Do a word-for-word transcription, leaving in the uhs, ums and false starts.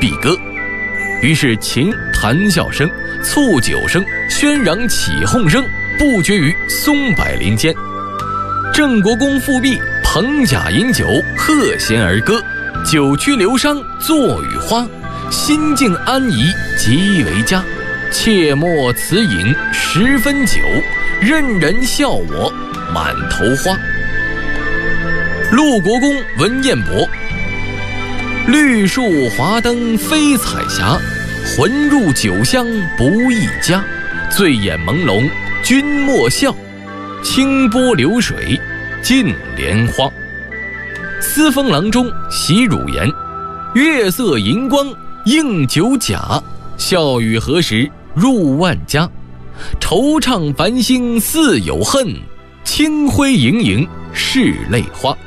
敝歌。于是琴谈笑声、促酒声、喧嚷起哄声不绝于松柏林间。郑国公复辟，彭甲饮酒，和弦而歌，九曲流觞作与花，心境安怡极为佳。切莫此饮十分酒，任人笑我满头花。陆国公闻燕伯，绿树华灯飞彩霞，魂入酒香不易家。醉眼朦胧君莫笑，清波流水尽莲花。司封郎中席汝言，月色银光映酒甲，笑语何时入万家。惆怅繁星似有恨，清辉盈盈是泪花。